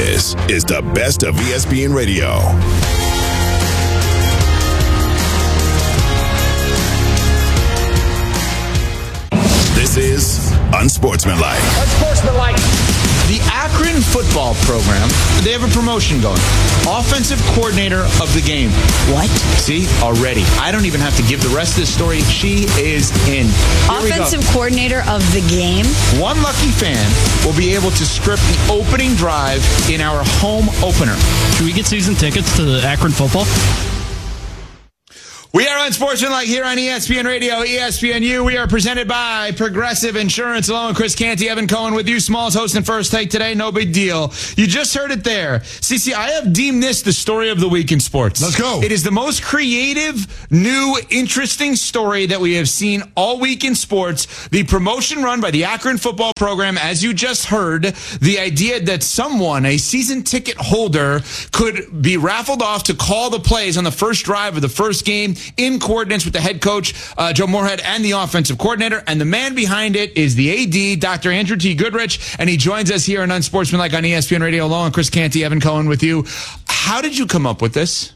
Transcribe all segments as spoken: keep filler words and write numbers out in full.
This is the best of E S P N Radio. This is Unsportsmanlike. Unsportsmanlike. The Akron football program, they have a promotion going. Offensive coordinator of the game. What? See, already. I don't even have to give the rest of the story. She is in. Here Offensive coordinator of the game. One lucky fan will be able to script the opening drive in our home opener. Should we get season tickets to the Akron football? We are Unsportsmanlike here on E S P N Radio, E S P N U. We are presented by Progressive Insurance. Along with Chris Canty, Evan Cohen with you. Smalls hosting First Take today. No big deal. You just heard it there. C C, I have deemed this the story of the week in sports. Let's go. It is the most creative, new, interesting story that we have seen all week in sports. The promotion run by the Akron football program, as you just heard, the idea that someone, a season ticket holder, could be raffled off to call the plays on the first drive of the first game, in coordinates with the head coach, uh, Joe Moorhead, and the offensive coordinator. And the man behind it is the A D, Doctor Andrew T. Goodrich, and he joins us here on Unsportsmanlike on E S P N Radio, along with Chris Canty, Evan Cohen with you. How did you come up with this?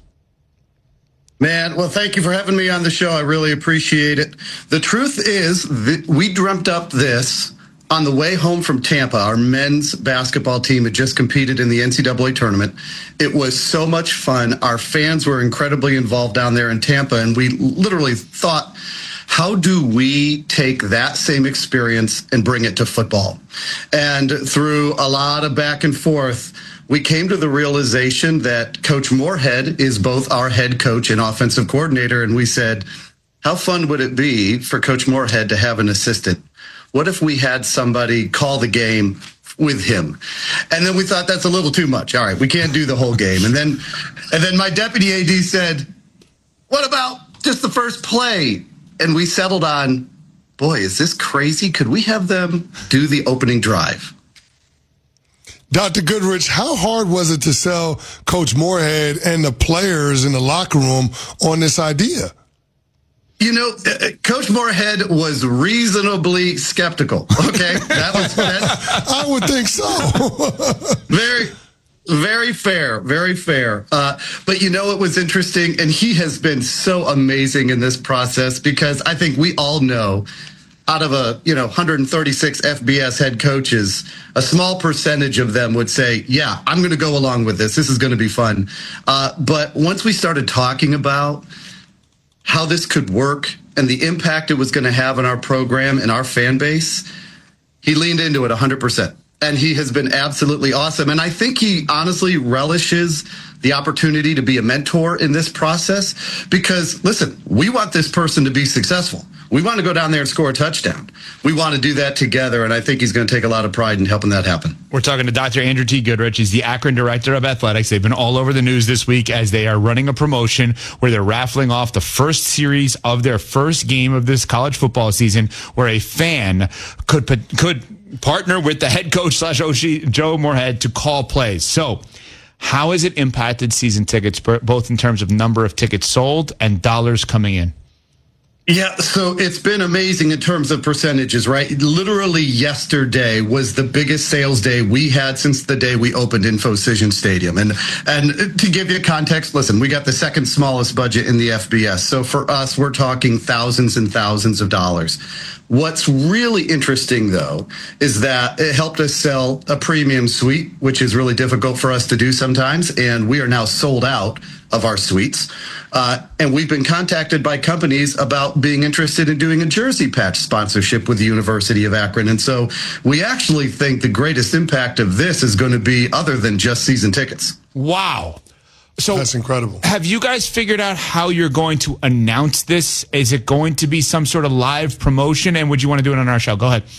Man, well, thank you for having me on the show. I really appreciate it. The truth is that we dreamt up this on the way home from Tampa. Our men's basketball team had just competed in the N C double A tournament. It was so much fun. Our fans were incredibly involved down there in Tampa, and we literally thought, how do we take that same experience and bring it to football? And through a lot of back and forth, we came to the realization that Coach Moorhead is both our head coach and offensive coordinator, and we said, how fun would it be for Coach Moorhead to have an assistant? What if we had somebody call the game with him? And then we thought that's a little too much. All right, we can't do the whole game. And then and then my deputy A D said, what about just the first play? And we settled on, boy, is this crazy? Could we have them do the opening drive? Doctor Goodrich, how hard was it to sell Coach Moorhead and the players in the locker room on this idea? You know, uh, Coach Moorhead was reasonably skeptical. Okay, that was that. I would think so. very, very fair, very fair. Uh, but you know, it was interesting, and he has been so amazing in this process because I think we all know, out of a you know one hundred thirty-six F B S head coaches, a small percentage of them would say, "Yeah, I'm going to go along with this. This is going to be fun." Uh, but once we started talking about how this could work and the impact it was going to have on our program and our fan base, he leaned into it one hundred percent. And he has been absolutely awesome. And I think he honestly relishes the opportunity to be a mentor in this process because, listen, we want this person to be successful. We want to go down there and score a touchdown. We want to do that together, and I think he's going to take a lot of pride in helping that happen. We're talking to Doctor Andrew T. Goodrich. He's the Akron Director of Athletics. They've been all over the news this week as they are running a promotion where they're raffling off the first series of their first game of this college football season where a fan could could partner with the head coach slash O C, Joe Moorhead, to call plays. So how has it impacted season tickets, both in terms of number of tickets sold and dollars coming in? Yeah, so it's been amazing in terms of percentages, right? Literally yesterday was the biggest sales day we had since the day we opened InfoCision Stadium. And and to give you context, listen, we got the second smallest budget in the F B S. So for us, we're talking thousands and thousands of dollars. What's really interesting, though, is that it helped us sell a premium suite, which is really difficult for us to do sometimes. And we are now sold out of our suites. Uh, and we've been contacted by companies about being interested in doing a jersey patch sponsorship with the University of Akron. And so we actually think the greatest impact of this is going to be other than just season tickets. Wow. So that's incredible. Have you guys figured out how you're going to announce this? Is it going to be some sort of live promotion? And would you want to do it on our show? Go ahead.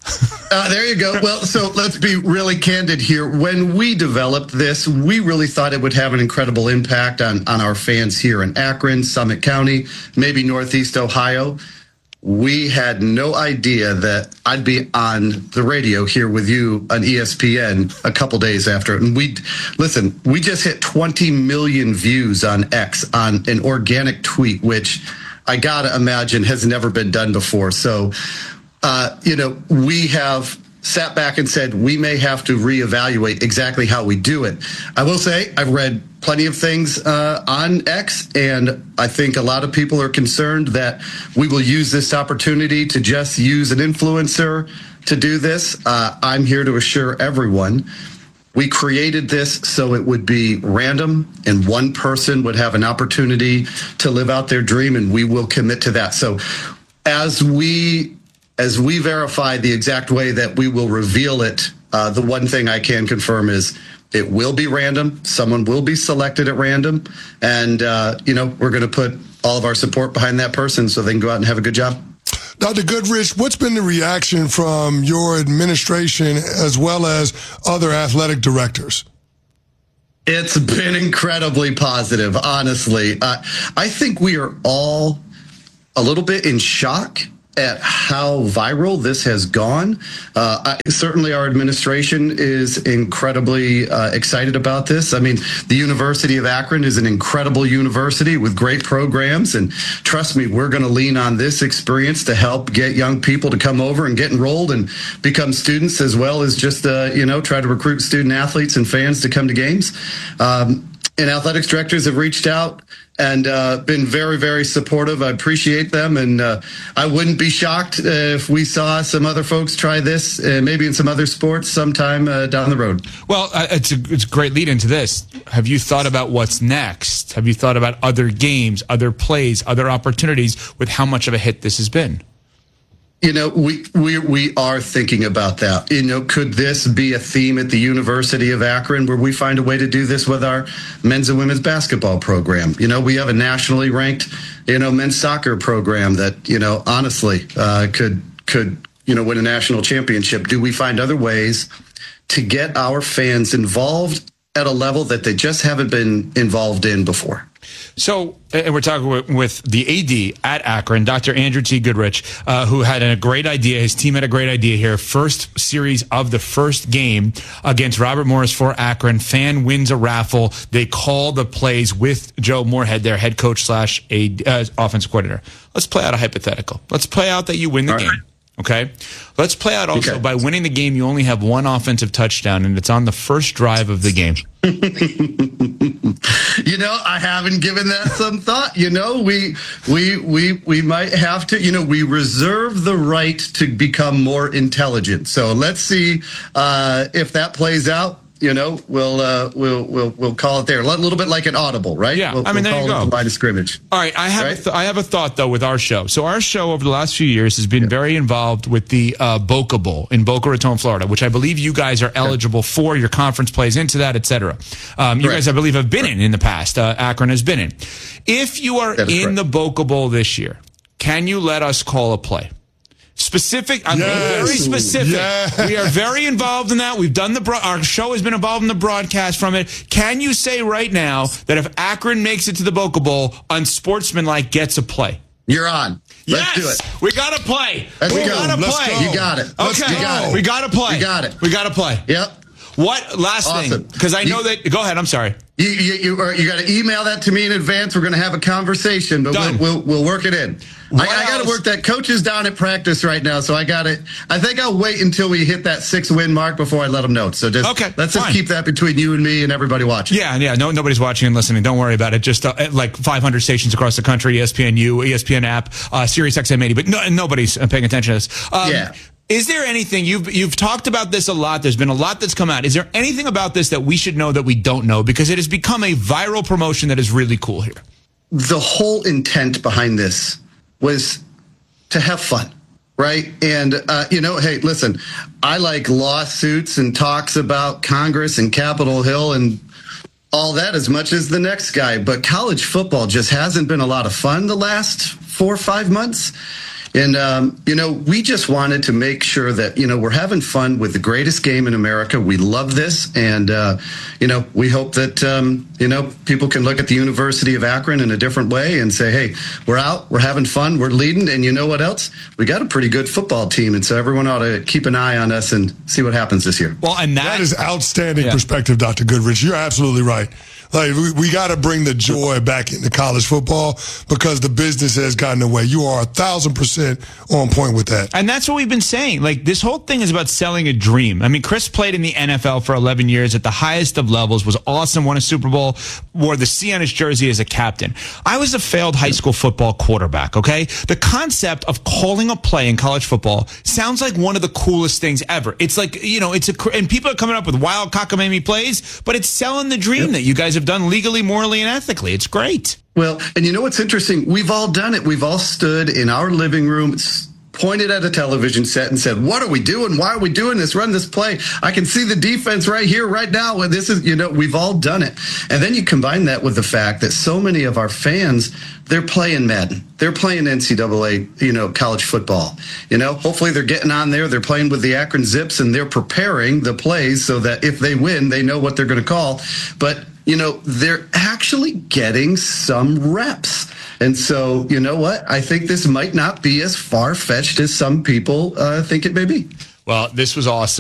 Uh, there you go. Well, so let's be really candid here. When we developed this, we really thought it would have an incredible impact on, on our fans here in Akron, Summit County, maybe Northeast Ohio. We had no idea that I'd be on the radio here with you on E S P N a couple days after. And we, listen, we just hit twenty million views on X on an organic tweet, which I got to imagine has never been done before. So, uh, you know, we have sat back and said, we may have to reevaluate exactly how we do it. I will say I've read plenty of things uh, on X, and I think a lot of people are concerned that we will use this opportunity to just use an influencer to do this. Uh, I'm here to assure everyone we created this so it would be random and one person would have an opportunity to live out their dream, and we will commit to that. So as we As we verify the exact way that we will reveal it, uh, the one thing I can confirm is it will be random. Someone will be selected at random. And, uh, you know, we're going to put all of our support behind that person so they can go out and have a good job. Doctor Goodrich, what's been the reaction from your administration as well as other athletic directors? It's been incredibly positive, honestly. Uh, I think we are all a little bit in shock at how viral this has gone. Uh, I, certainly our administration is incredibly uh, excited about this. I mean, the University of Akron is an incredible university with great programs. And trust me, we're going to lean on this experience to help get young people to come over and get enrolled and become students, as well as just, uh, you know, try to recruit student athletes and fans to come to games. Um, and athletics directors have reached out and uh, been very, very supportive. I appreciate them, and uh, I wouldn't be shocked if we saw some other folks try this, uh, maybe in some other sports sometime uh, down the road. Well, uh, it's, a, it's a great lead into this. Have you thought about what's next? Have you thought about other games, other plays, other opportunities with how much of a hit this has been? You know, we, we we are thinking about that. You know, could this be a theme at the University of Akron where we find a way to do this with our men's and women's basketball program? You know, we have a nationally ranked, you know, men's soccer program that, you know, honestly uh, could, could, you know, win a national championship. Do we find other ways to get our fans involved at a level that they just haven't been involved in before? So, and we're talking with, with the A D at Akron, Doctor Andrew T. Goodrich, uh, who had a great idea. His team had a great idea here. First series of the first game against Robert Morris for Akron. Fan wins a raffle. They call the plays with Joe Moorhead, their head coach slash a uh, offensive coordinator. Let's play out a hypothetical. Let's play out that you win the All game. right. Okay. Let's play out also Okay. by winning the game. You only have one offensive touchdown, and it's on the first drive of the game. You know, I haven't given that some thought. You know, we we we we might have to. You know, we reserve the right to become more intelligent. So let's see uh, if that plays out. You know, we'll uh, we'll we'll we'll call it there. A little bit like an audible, right? Yeah, we'll, I mean, we'll there you call go. it the line of scrimmage. All right, I have Right? a th- I have a thought though with our show. So our show over the last few years has been very involved with the uh, Boca Bowl in Boca Raton, Florida, which I believe you guys are eligible for. Your conference plays into that, et cetera. Um, you Correct. guys, I believe, have been in in the past. Uh, Akron has been in. If you are That is in correct. the Boca Bowl this year, can you let us call a play? Specific, I'm being Yes. very specific. Yes. We are very involved in that. We've done the, bro- our show has been involved in the broadcast from it. Can you say right now that if Akron makes it to the Boca Bowl, Unsportsmanlike gets a play? You're on. Let's yes, do it. we got to play. Let's we go. got to Let's play. go. You got it. Okay, Let's go. we got to play. You got it. We got to play. Yep. What last Awesome. thing? Because I know You- that. Go ahead. I'm sorry. You you you, are- you got to email that to me in advance. We're going to have a conversation, but Done. we'll, we'll we'll work it in. What I, I got else? to work that. Coach is down at practice right now, so I got it. I think I'll wait until we hit that six win mark before I let him know. So just Okay, let's just fine. keep that between you and me and everybody watching. Yeah, yeah. No, nobody's watching and listening. Don't worry about it. Just uh, like five hundred stations across the country, E S P N U, E S P N app, uh, Sirius X M eighty, but no, nobody's uh, paying attention to this. Um, Yeah. Is there anything you've you've talked about this a lot? There's been a lot that's come out. Is there anything about this that we should know that we don't know? Because it has become a viral promotion that is really cool here. The whole intent behind this was to have fun, right? And, uh, you know, hey, listen, I like lawsuits and talks about Congress and Capitol Hill and all that as much as the next guy. But college football just hasn't been a lot of fun the last four or five months. And, um, you know, we just wanted to make sure that, you know, we're having fun with the greatest game in America. We love this. And, uh, you know, we hope that, um, you know, people can look at the University of Akron in a different way and say, hey, we're out, we're having fun, we're leading. And you know what else? We got a pretty good football team. And so everyone ought to keep an eye on us and see what happens this year. Well, and that, That is outstanding Yeah. perspective, Doctor Goodrich. You're absolutely right. Like we, we got to bring the joy back into college football because the business has gotten away. You are a thousand percent percent on point with that. And that's what we've been saying. Like, this whole thing is about selling a dream. I mean, Chris played in the N F L for eleven years at the highest of levels, was awesome, won a Super Bowl, wore the C on his jersey as a captain. I was a failed high school football quarterback, okay? The concept of calling a play in college football sounds like one of the coolest things ever. It's like, you know, it's a, and people are coming up with wild cockamamie plays, but it's selling the dream yep. that you guys have done legally, morally, and ethically. It's great. Well, and you know what's interesting? We've all done it. We've all stood in our living room, pointed at a television set and said, what are we doing? Why are we doing this? Run this play. I can see the defense right here, right now. When this is, you know, we've all done it. And then you combine that with the fact that so many of our fans, they're playing Madden. They're playing N C double A, you know, college football. You know, hopefully they're getting on there. They're playing with the Akron Zips and they're preparing the plays so that if they win, they know what they're going to call. But, you know, they're actually getting some reps. And so, you know what? I think this might not be as far-fetched as some people uh, think it may be. Well, this was awesome.